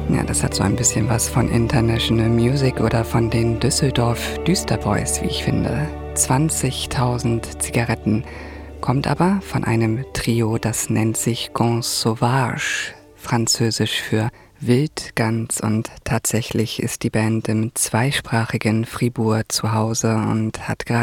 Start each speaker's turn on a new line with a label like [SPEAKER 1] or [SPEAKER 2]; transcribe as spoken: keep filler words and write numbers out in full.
[SPEAKER 1] Ja, das hat so ein bisschen was von International Music oder von den Düsseldorf Düsterboys, wie ich finde. zwanzigtausend Zigaretten. Kommt aber von einem Trio, das nennt sich Gans Sauvage, französisch für Wildgans, und tatsächlich ist die Band im zweisprachigen Fribourg zu Hause und hat gerade